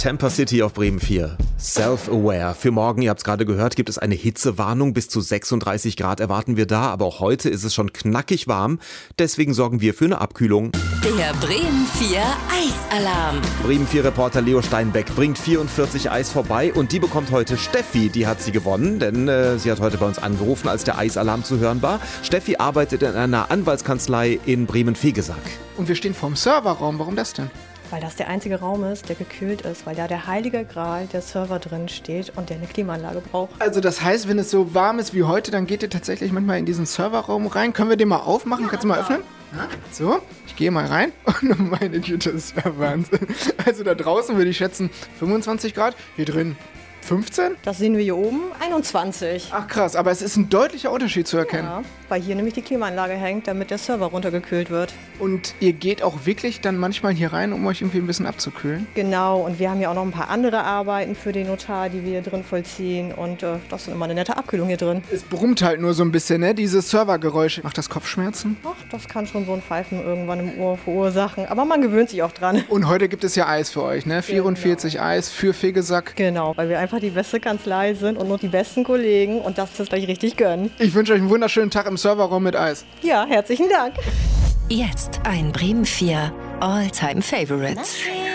Tampa City auf Bremen 4. Self-aware. Für morgen, ihr habt es gerade gehört, gibt es eine Hitzewarnung. Bis zu 36 Grad erwarten wir da. Aber auch heute ist es schon knackig warm. Deswegen sorgen wir für eine Abkühlung. Der Bremen 4 Eisalarm. Bremen 4 Reporter Leo Steinbeck bringt 44 Eis vorbei. Und die bekommt heute Steffi. Die hat sie gewonnen, denn sie hat heute bei uns angerufen, als der Eisalarm zu hören war. Steffi arbeitet in einer Anwaltskanzlei in Bremen-Vegesack. Und wir stehen vorm Serverraum. Warum das denn? Weil das der einzige Raum ist, der gekühlt ist, weil da der heilige Gral der Server drin steht und der eine Klimaanlage braucht. Also das heißt, wenn es so warm ist wie heute, dann geht ihr tatsächlich manchmal in diesen Serverraum rein. Können wir den mal aufmachen? Kannst du mal öffnen? Ja. So, ich gehe mal rein. Und meine Güte, das ist ja Wahnsinn. Also da draußen würde ich schätzen 25 Grad, hier drin 15? Das sehen wir hier oben, 21. Ach krass, aber es ist ein deutlicher Unterschied zu erkennen. Ja, weil hier nämlich die Klimaanlage hängt, damit der Server runtergekühlt wird. Und ihr geht auch wirklich dann manchmal hier rein, um euch irgendwie ein bisschen abzukühlen? Genau, und wir haben ja auch noch ein paar andere Arbeiten für den Notar, die wir hier drin vollziehen. Und das ist immer eine nette Abkühlung hier drin. Es brummt halt nur so ein bisschen, ne? Diese Servergeräusche. Macht das Kopfschmerzen? Ach, das kann schon so ein Pfeifen irgendwann im Ohr verursachen. Aber man gewöhnt sich auch dran. Und heute gibt es ja Eis für euch, ne? 44 Eis für Vegesack. Genau, weil wir einfach die beste Kanzlei sind und nur die besten Kollegen und das gleich richtig gönnen. Ich wünsche euch einen wunderschönen Tag im Serverraum mit Eis. Ja, herzlichen Dank. Jetzt ein Bremen 4 All-Time Favorites.